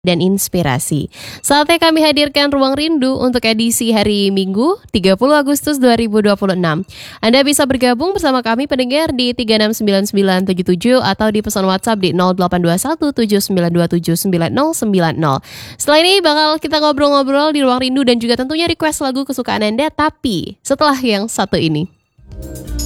dan inspirasi. Saatnya kami hadirkan Ruang Rindu untuk edisi hari Minggu 30 Agustus 2026. Anda bisa bergabung bersama kami pendengar di 369977 atau di pesan WhatsApp di 082179279090. Setelah ini bakal kita ngobrol-ngobrol di Ruang Rindu dan juga tentunya request lagu kesukaan Anda, tapi setelah yang satu ini.